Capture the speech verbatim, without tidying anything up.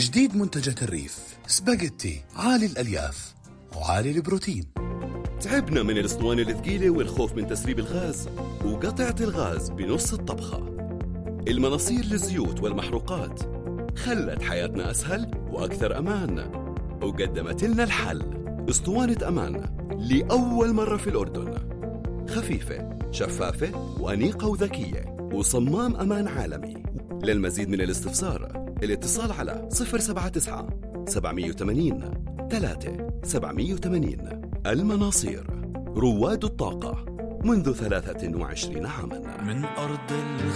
جديد منتجات الريف سباجيتي عالي الألياف وعالي البروتين. تعبنا من الاسطوانة الثقيلة والخوف من تسريب الغاز وقطعة الغاز بنص الطبخة. المناصير للزيوت والمحروقات خلت حياتنا أسهل وأكثر أمان، وقدمت لنا الحل اسطوانة أمان لأول مرة في الأردن، خفيفة شفافة وأنيقة وذكية وصمام أمان عالمي. للمزيد من الاستفسار الاتصال على صفر سبعة تسعة سبعمية وثمانين ثلاثة سبعمية وثمانين. المناصير رواد الطاقة منذ ثلاثة وعشرين عاما. من أرض